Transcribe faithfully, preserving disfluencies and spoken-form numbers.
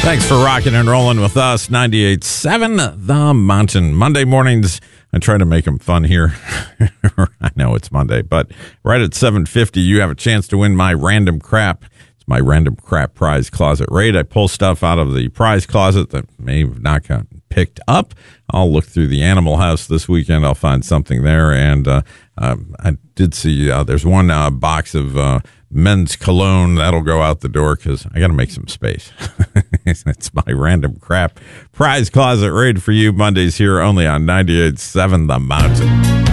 Thanks for rocking and rolling with us. ninety-eight point seven The Mountain. Monday mornings, I try to make them fun here. I know it's Monday, but right at seven fifty, you have a chance to win my random crap. It's my random crap prize closet raid. I pull stuff out of the prize closet that may have not gotten picked up. I'll look through the animal house this weekend. I'll find something there. And uh, uh, I did see uh, there's one uh, box of uh, men's cologne that'll go out the door because I got to make some space. It's my random crap prize closet raid for you Mondays here only on ninety-eight point seven The Mountain.